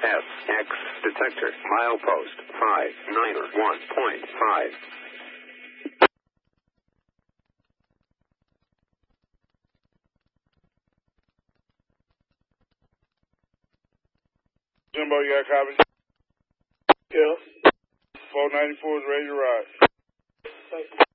FX detector, milepost 591.5. Jimbo, you got a copy? Yeah. 494 is ready to ride. Thank you.